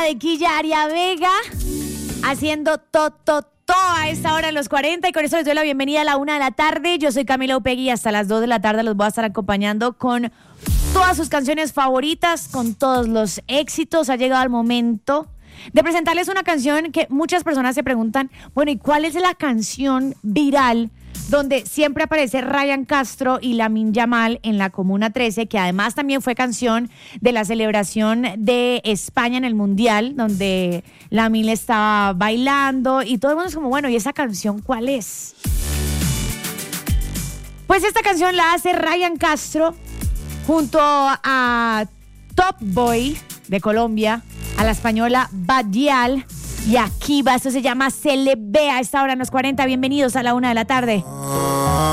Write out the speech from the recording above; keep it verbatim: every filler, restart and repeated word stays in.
de Quilla Ariavega haciendo to, to, to a esta hora en los cuarenta, y con eso les doy la bienvenida a la una de la tarde. Yo soy Camila Upegui y hasta las dos de la tarde los voy a estar acompañando con todas sus canciones favoritas, con todos los éxitos. Ha llegado el momento de presentarles una canción que muchas personas se preguntan, bueno, ¿y cuál es la canción viral donde siempre aparece Ryan Castro y Lamine Yamal en la Comuna trece, que además también fue canción de la celebración de España en el Mundial, donde Lamine estaba bailando y todo el mundo es como, bueno, ¿y esa canción cuál es? Pues esta canción la hace Ryan Castro junto a Top Boy de Colombia, a la española Badial y a Kiva. Esto se llama Se le ve a esta hora en los cuarenta. Bienvenidos a la una de la tarde.